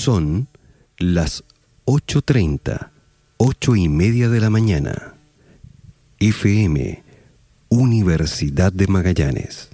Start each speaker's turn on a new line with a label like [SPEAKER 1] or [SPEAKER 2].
[SPEAKER 1] Son las 8:30, 8:30 de la mañana. FM, Universidad de Magallanes.